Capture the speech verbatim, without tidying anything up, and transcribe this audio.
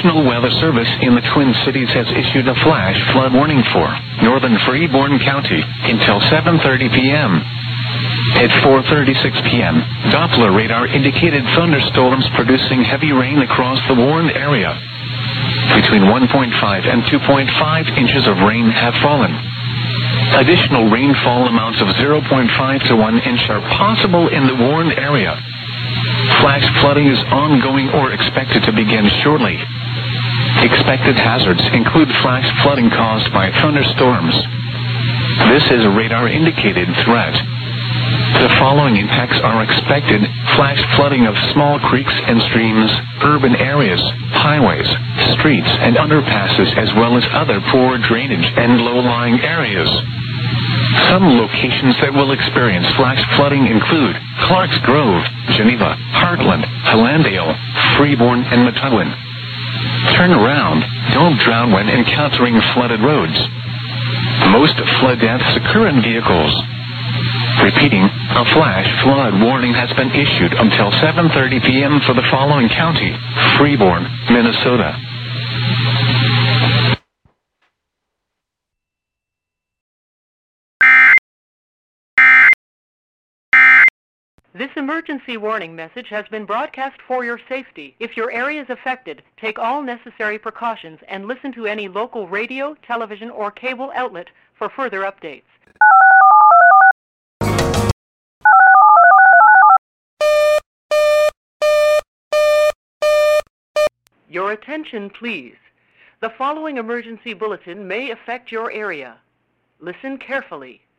National Weather Service in the Twin Cities has issued a flash flood warning for northern Freeborn County until seven thirty p.m. At four thirty-six p.m., Doppler radar indicated thunderstorms producing heavy rain across the warned area. Between one point five and two point five inches of rain have fallen. Additional rainfall amounts of zero point five to one inch are possible in the warned area. Flash flooding is ongoing or expected to begin shortly. Expected hazards include flash flooding caused by thunderstorms. This is a radar-indicated threat. The following impacts are expected: flash flooding of small creeks and streams, urban areas, highways, streets, and underpasses, as well as other poor drainage and low-lying areas. Some locations that will experience flash flooding include Clarks Grove, Geneva, Heartland, Hillandale, Freeborn, and Methuen. Turn around. Don't drown when encountering flooded roads. Most flood deaths occur in vehicles. Repeating, a flash flood warning has been issued until seven thirty p.m. for the following county: Freeborn, Minnesota. This emergency warning message has been broadcast for your safety. If your area is affected, take all necessary precautions and listen to any local radio, television, or cable outlet for further updates. Your attention, please. The following emergency bulletin may affect your area. Listen carefully.